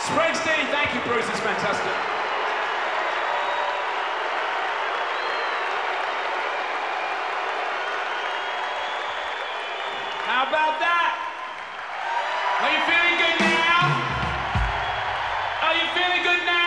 Springsteen, thank you, Bruce. It's fantastic. How about that? How you feeling?